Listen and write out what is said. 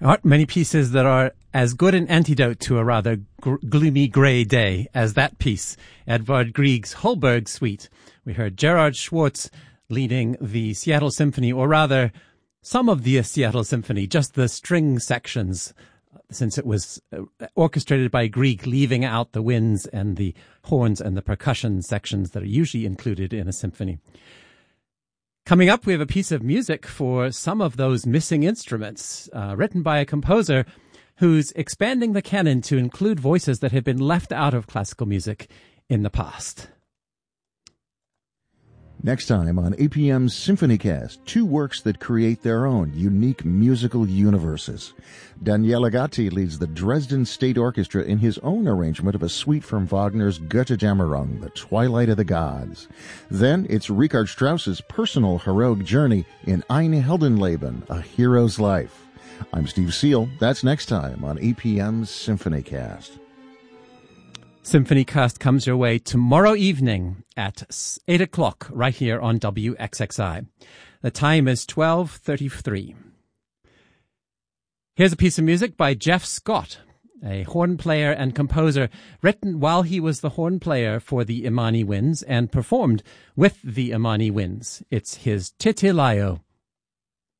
Aren't many pieces that are as good an antidote to a rather gloomy grey day as that piece, Edvard Grieg's Holberg Suite. We heard Gerard Schwartz leading the Seattle Symphony, or rather some of the Seattle Symphony, just the string sections, since it was orchestrated by Grieg, leaving out the winds and the horns and the percussion sections that are usually included in a symphony. Coming up, we have a piece of music for some of those missing instruments, written by a composer who's expanding the canon to include voices that have been left out of classical music in the past. Next time on APM's SymphonyCast, two works that create their own unique musical universes. Daniele Gatti leads the Dresden State Orchestra in his own arrangement of a suite from Wagner's Götterdämmerung, The Twilight of the Gods. Then it's Richard Strauss's personal heroic journey in Ein Heldenleben, A Hero's Life. I'm Steve Seal. That's next time on APM's SymphonyCast. SymphonyCast comes your way tomorrow evening at 8 o'clock right here on WXXI. The time is 12:33. Here's a piece of music by Jeff Scott, a horn player and composer, written while he was the horn player for the Imani Winds and performed with the Imani Winds. It's his Titilayo.